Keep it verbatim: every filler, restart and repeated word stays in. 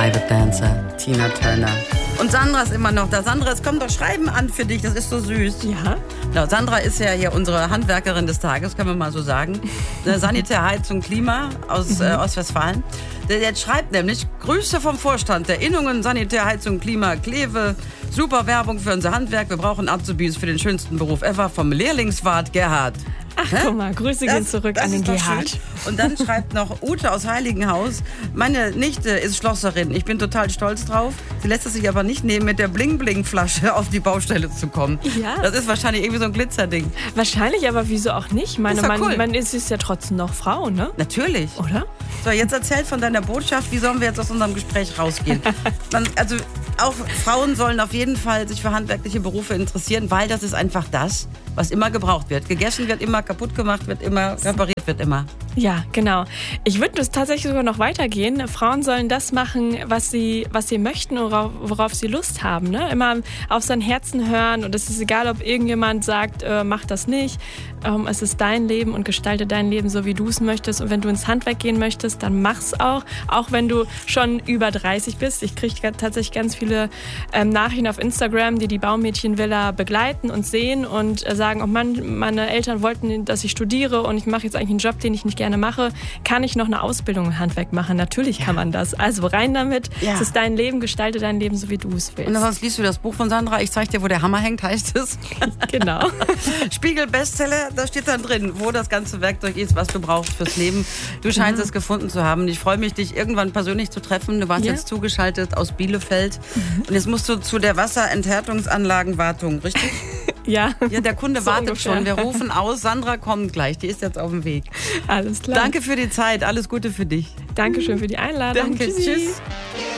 Private Dancer, Tina Turner. Und Sandra ist immer noch da. Sandra, es kommt doch Schreiben an für dich, das ist so süß. Ja. Ja, Sandra ist ja hier unsere Handwerkerin des Tages, können wir mal so sagen. Eine Sanitär, Heizung, Klima aus mhm. äh, Ostwestfalen. Der jetzt schreibt nämlich, Grüße vom Vorstand der Innungen, Sanitär, Heizung, Klima, Kleve. Super Werbung für unser Handwerk. Wir brauchen Azubis für den schönsten Beruf ever. Vom Lehrlingswart Gerhard. Ach, Hä? Guck mal, Grüße gehen zurück an den Gerhard. Und dann schreibt noch Ute aus Heiligenhaus, meine Nichte ist Schlosserin, ich bin total stolz drauf. Sie lässt es sich aber nicht nehmen, mit der Bling-Bling-Flasche auf die Baustelle zu kommen. Ja. Das ist wahrscheinlich irgendwie so ein Glitzerding. Wahrscheinlich, aber wieso auch nicht? Meine, ist man, cool. man ist, ist ja trotzdem noch Frau, ne? Natürlich. Oder? So, jetzt erzähl von deiner Botschaft, wie sollen wir jetzt aus unserem Gespräch rausgehen? Man, also auch Frauen sollen auf jeden Fall sich für handwerkliche Berufe interessieren, weil das ist einfach das, was immer gebraucht wird. Gegessen wird immer, kaputt gemacht wird immer, repariert wird immer. Ja, genau. Ich würde es tatsächlich sogar noch weitergehen. Frauen sollen das machen, was sie, was sie möchten und worauf, worauf sie Lust haben. Ne? Immer auf sein Herzen hören und es ist egal, ob irgendjemand sagt, äh, mach das nicht. Ähm, es ist dein Leben und gestalte dein Leben so, wie du es möchtest. Und wenn du ins Handwerk gehen möchtest, dann mach's auch. Auch wenn du schon über dreißig bist. Ich kriege tatsächlich ganz viele ähm, Nachrichten auf Instagram, die die Baumädchenvilla begleiten und sehen und äh, sagen, oh Mann, meine Eltern wollten, dass ich studiere und ich mache jetzt eigentlich einen Job, den ich nicht gerne mache. Kann ich noch eine Ausbildung im Handwerk machen? Natürlich kann man das. Also rein damit. Ja. Es ist dein Leben, gestalte dein Leben so, wie du es willst. Und sonst liest du das Buch von Sandra. Ich zeig dir, wo der Hammer hängt, heißt es. Genau. Spiegel Bestseller, da steht dann drin, wo das ganze Werkzeug ist, was du brauchst fürs Leben. Du scheinst mhm. es gefunden zu haben. Ich freue mich, dich irgendwann persönlich zu treffen. Du warst ja. jetzt zugeschaltet aus Bielefeld. Mhm. Und jetzt musst du zu der Wasserenthärtungsanlagenwartung, richtig? Ja. Ja, der Kunde so wartet ungefähr. schon. Wir rufen aus. Sandra kommt gleich. Die ist jetzt auf dem Weg. Alles klar. Danke für die Zeit. Alles Gute für dich. Dankeschön für die Einladung. Danke. Tschüssi. Tschüss.